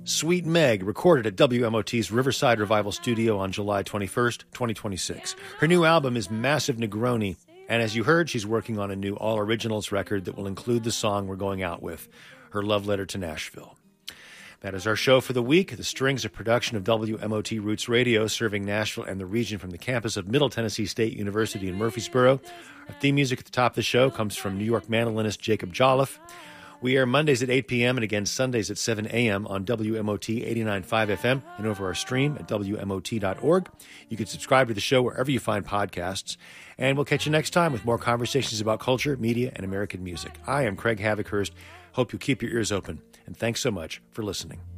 Sweet Meg, recorded at WMOT's Riverside Revival Studio on July 21st, 2026. Her new album is Massive Negroni, and as you heard, she's working on a new All Originals record that will include the song we're going out with, her love letter to Nashville. That is our show for the week. The Strings, a production of WMOT Roots Radio, serving Nashville and the region from the campus of Middle Tennessee State University in Murfreesboro. Our theme music at the top of the show comes from New York mandolinist Jacob Jolliffe. We air Mondays at 8 p.m. and again Sundays at 7 a.m. on WMOT 89.5 FM and over our stream at WMOT.org. You can subscribe to the show wherever you find podcasts. And we'll catch you next time with more conversations about culture, media, and American music. I am Craig Havikhurst. Hope you keep your ears open. And thanks so much for listening.